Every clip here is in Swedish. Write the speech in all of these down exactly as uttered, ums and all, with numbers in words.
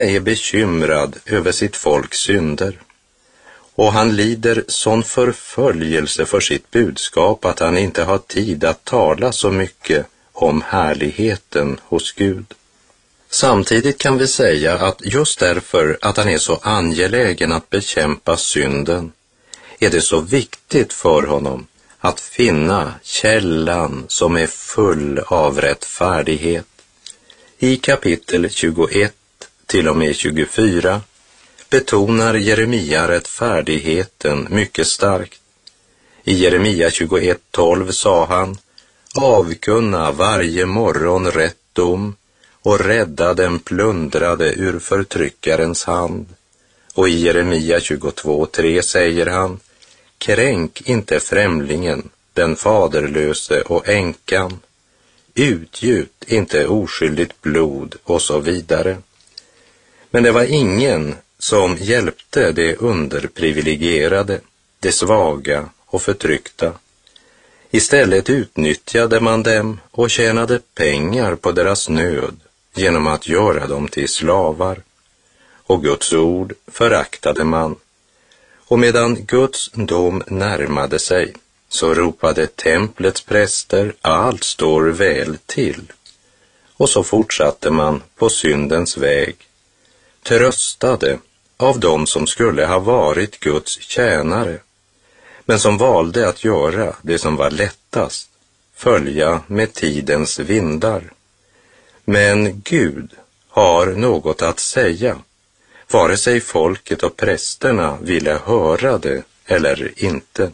är bekymrad över sitt folks synder. Och han lider sån förföljelse för sitt budskap att han inte har tid att tala så mycket om härligheten hos Gud. Samtidigt kan vi säga att just därför att han är så angelägen att bekämpa synden är det så viktigt för honom att finna källan som är full av rättfärdighet. I kapitel tjugoett till och med tjugofyra betonar Jeremia rättfärdigheten mycket starkt. I Jeremia tjugoett tolv sa han: avkunna varje morgon rätt dom och rädda den plundrade ur förtryckarens hand. Och i Jeremia tjugotvå tre säger han: kränk inte främlingen, den faderlöse och änkan. Utgjut inte oskyldigt blod och så vidare. Men det var ingen som hjälpte de underprivilegierade, de svaga och förtryckta. Istället utnyttjade man dem och tjänade pengar på deras nöd genom att göra dem till slavar. Och Guds ord föraktade man. Och medan Guds dom närmade sig så ropade templets präster: allt står väl till. Och så fortsatte man på syndens väg, tröstade av dem som skulle ha varit Guds tjänare, men som valde att göra det som var lättast, följa med tidens vindar. Men Gud har något att säga, vare sig folket och prästerna ville höra det eller inte.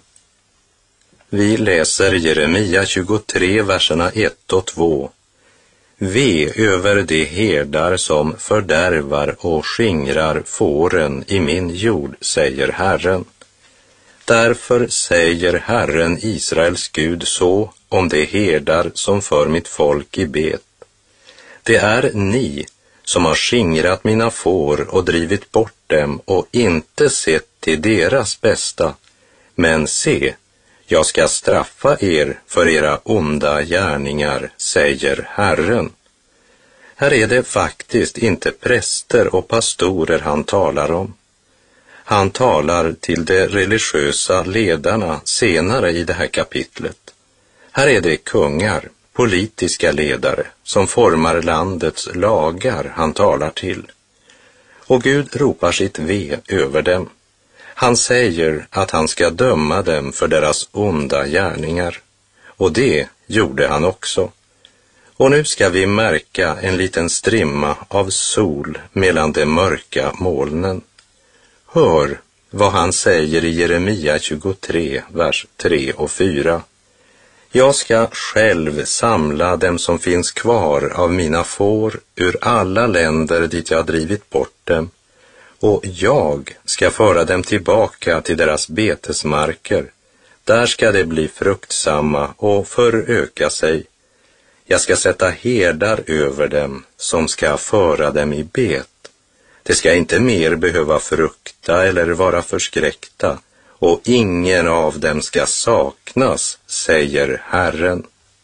Vi läser Jeremia tjugotre, verserna ett och två. Ve över de herdar som fördärvar och skingrar fåren i min jord, säger Herren. Därför säger Herren Israels Gud så om de herdar som för mitt folk i bet. Det är ni som har skingrat mina får och drivit bort dem och inte sett till deras bästa. Men se, jag ska straffa er för era onda gärningar, säger Herren. Här är det faktiskt inte präster och pastorer han talar om. Han talar till de religiösa ledarna senare i det här kapitlet. Här är det kungar, politiska ledare, som formar landets lagar han talar till. Och Gud ropar sitt ve över dem. Han säger att han ska döma dem för deras onda gärningar. Och det gjorde han också. Och nu ska vi märka en liten strimma av sol mellan de mörka molnen. Hör vad han säger i Jeremia tjugotre, vers tre och fyra. Jag ska själv samla dem som finns kvar av mina får ur alla länder dit jag drivit bort dem, och jag ska föra dem tillbaka till deras betesmarker. Där ska de bli fruktsamma och föröka sig. Jag ska sätta herdar över dem som ska föra dem i bet. De ska inte mer behöva frukta eller vara förskräckta, och ingen av dem ska saknas, säger Herren.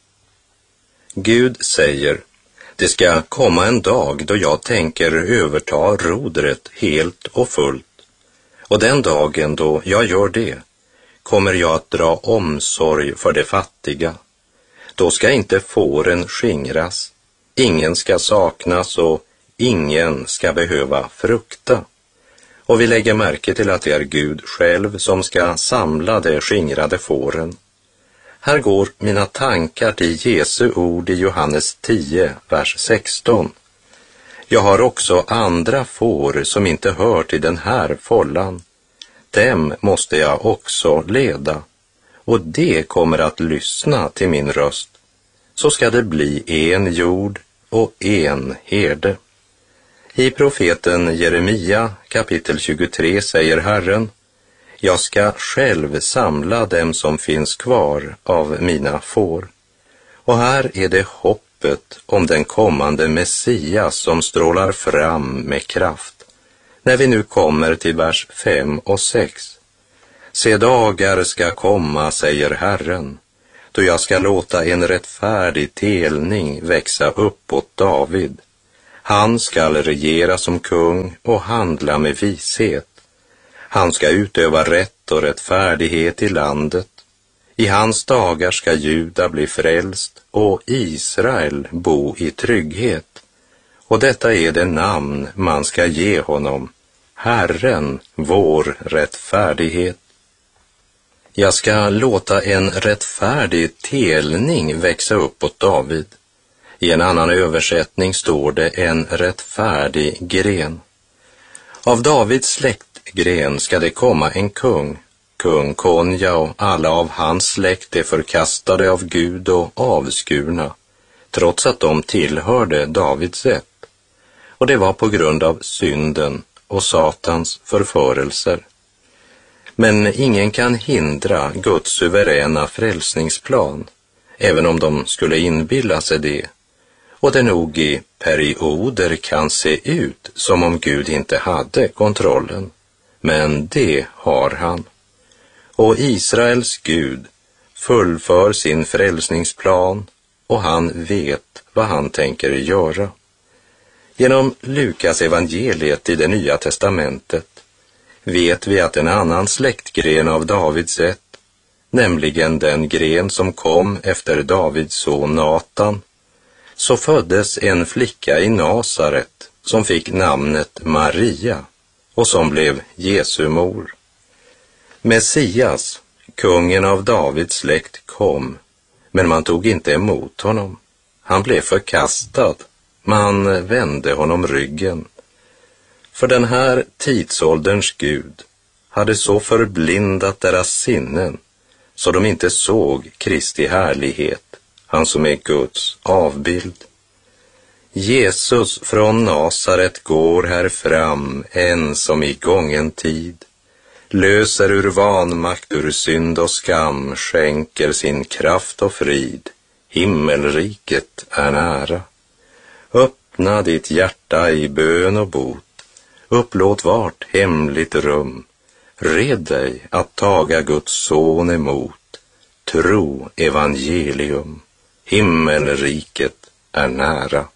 Gud säger: det ska komma en dag då jag tänker överta rodret helt och fullt. Och den dagen då jag gör det kommer jag att dra omsorg för de fattiga. Då ska inte fåren skingras, ingen ska saknas och ingen ska behöva frukta. Och vi lägger märke till att det är Gud själv som ska samla de skingrade fåren. Här går mina tankar till Jesu ord i Johannes tio, vers sexton. Jag har också andra får som inte hör till den här fållan. Dem måste jag också leda, och det kommer att lyssna till min röst. Så ska det bli en jord och en herde. I profeten Jeremia kapitel tjugotre säger Herren: jag ska själv samla dem som finns kvar av mina får. Och här är det hoppet om den kommande Messias som strålar fram med kraft. När vi nu kommer till vers fem och sex. Se, dagar ska komma, säger Herren, då jag ska låta en rättfärdig telning växa upp åt David. Han skall regera som kung och handla med vishet. Han ska utöva rätt och rättfärdighet i landet. I hans dagar ska Juda bli frälst och Israel bo i trygghet. Och detta är det namn man ska ge honom, Herren, vår rättfärdighet. Jag ska låta en rättfärdig telning växa upp åt David. I en annan översättning står det en rättfärdig gren. Av Davids släktgren ska det komma en kung. Kung Konja och alla av hans släkt är förkastade av Gud och avskurna, trots att de tillhörde Davids ett. Och det var på grund av synden och Satans förförelser. Men ingen kan hindra Guds suveräna frälsningsplan, även om de skulle inbilla sig det. Och det nog i perioder kan se ut som om Gud inte hade kontrollen. Men det har han. Och Israels Gud fullför sin frälsningsplan och han vet vad han tänker göra. Genom Lukas evangeliet i det Nya testamentet vet vi att en annan släktgren av Davids ett, nämligen den gren som kom efter Davids son Natan, så föddes en flicka i Nasaret som fick namnet Maria och som blev Jesu mor. Messias, kungen av Davids släkt, kom, men man tog inte emot honom. Han blev förkastad, man vände honom ryggen. För den här tidsålderns Gud hade så förblindat deras sinnen så de inte såg Kristi härlighet, han som är Guds avbild. Jesus från Nasaret går här fram, en som i gången tid, löser ur vanmakt, ur synd och skam, skänker sin kraft och frid. Himmelriket är nära. Öppna ditt hjärta i bön och bot, upplåt vart hemligt rum, red dig att taga Guds son emot, tro evangelium, himmelriket är nära.